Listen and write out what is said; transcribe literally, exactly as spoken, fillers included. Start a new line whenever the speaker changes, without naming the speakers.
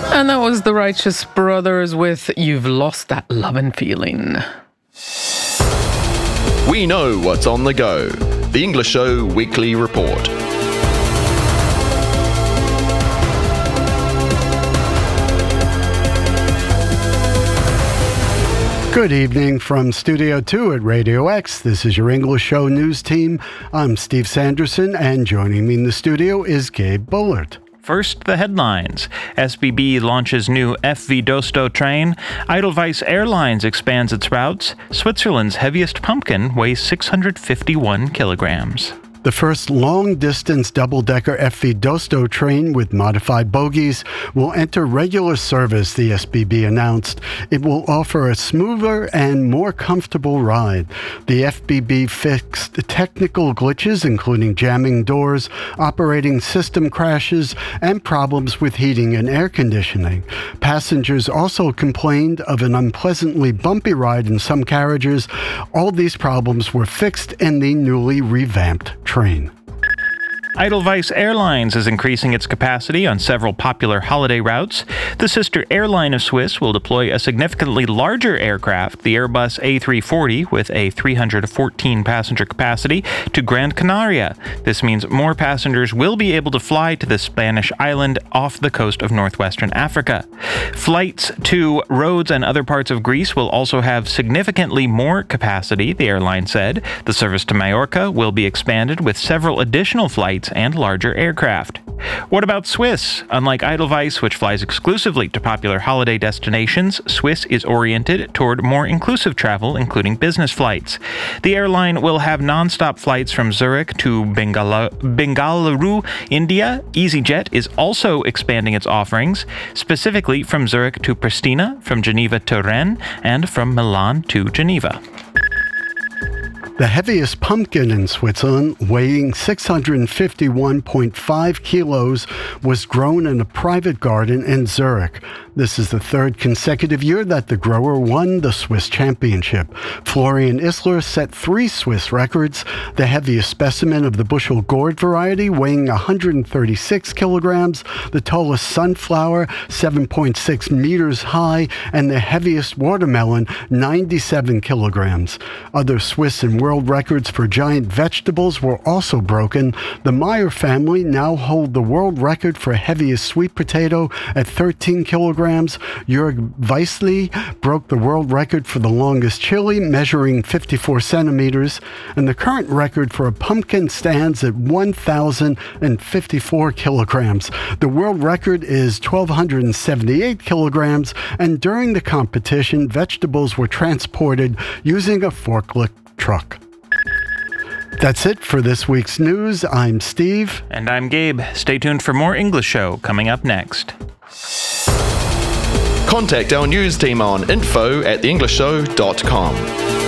And that was the Righteous Brothers with You've Lost That Lovin' Feeling.
We know what's on the go. The English Show Weekly Report.
Good evening from Studio two at Radio X. This is your English Show news team. I'm Steve Sanderson, and joining me in the studio is Gabe Bullard.
First, the headlines. S B B launches new F V Dosto train. Edelweiss Airlines expands its routes. Switzerland's heaviest pumpkin weighs six hundred fifty-one kilograms.
The first long-distance double-decker F V Dosto train with modified bogies will enter regular service, the S B B announced. It will offer a smoother and more comfortable ride. The F B B fixed technical glitches, including jamming doors, operating system crashes, and problems with heating and air conditioning. Passengers also complained of an unpleasantly bumpy ride in some carriages. All these problems were fixed in the newly revamped train.
Edelweiss Airlines is increasing its capacity on several popular holiday routes. The sister airline of Swiss will deploy a significantly larger aircraft, the Airbus A three forty, with a three hundred fourteen passenger capacity, to Gran Canaria. This means more passengers will be able to fly to the Spanish island off the coast of northwestern Africa. Flights to Rhodes and other parts of Greece will also have significantly more capacity, the airline said. The service to Majorca will be expanded with several additional flights and larger aircraft. What about Swiss? Unlike Edelweiss, which flies exclusively to popular holiday destinations, Swiss is oriented toward more inclusive travel, including business flights. The airline will have non-stop flights from Zurich to Bengala- Bengaluru, India. EasyJet is also expanding its offerings, specifically from Zurich to Pristina, from Geneva to Rennes, and from Milan to Geneva.
The heaviest pumpkin in Switzerland, weighing six hundred fifty-one point five kilos, was grown in a private garden in Zurich. This is the third consecutive year that the grower won the Swiss championship. Florian Isler set three Swiss records: the heaviest specimen of the bushel gourd variety, weighing one hundred thirty-six kilograms, the tallest sunflower, seven point six meters high, and the heaviest watermelon, ninety-seven kilograms. Other Swiss and world records for giant vegetables were also broken. The Meyer family now hold the world record for heaviest sweet potato at thirteen kilograms. Jörg Weissli broke the world record for the longest chili, measuring fifty-four centimeters, and the current record for a pumpkin stands at one thousand fifty-four kilograms. The world record is one thousand two hundred seventy-eight kilograms, and during the competition, vegetables were transported using a forklift truck. That's it for this week's news. I'm Steve.
And I'm Gabe. Stay tuned for more English Show coming up next.
Contact our news team on info at the english show dot com.